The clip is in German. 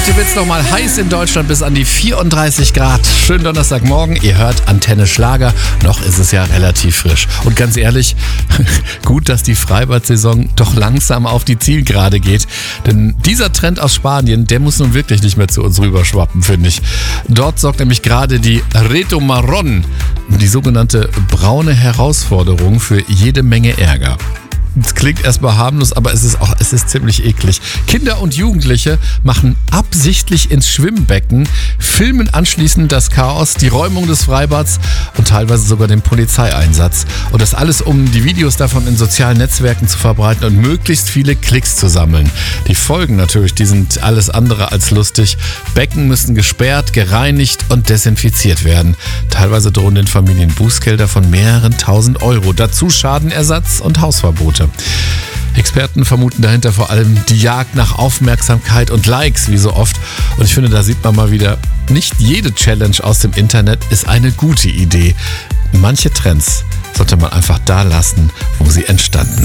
Heute wird's noch mal heiß in Deutschland bis an die 34 Grad. Schönen Donnerstagmorgen, ihr hört Antenne Schlager. Noch ist es ja relativ frisch. Und ganz ehrlich, gut, dass die Freibad-Saison doch langsam auf die Zielgerade geht. Denn dieser Trend aus Spanien, der muss nun wirklich nicht mehr zu uns rüberschwappen, finde ich. Dort sorgt nämlich gerade die Reto Marron, die sogenannte braune Herausforderung, für jede Menge Ärger. Das klingt erstmal harmlos, aber es ist ziemlich eklig. Kinder und Jugendliche machen absichtlich ins Schwimmbecken, filmen anschließend das Chaos, die Räumung des Freibads und teilweise sogar den Polizeieinsatz. Und das alles, um die Videos davon in sozialen Netzwerken zu verbreiten und möglichst viele Klicks zu sammeln. Die Folgen natürlich, die sind alles andere als lustig. Becken müssen gesperrt, gereinigt und desinfiziert werden. Teilweise drohen den Familien Bußgelder von mehreren tausend Euro. Dazu Schadenersatz und Hausverbote. Experten vermuten dahinter vor allem die Jagd nach Aufmerksamkeit und Likes, wie so oft. Und ich finde, da sieht man mal wieder, nicht jede Challenge aus dem Internet ist eine gute Idee. Manche Trends sollte man einfach da lassen, wo sie entstanden.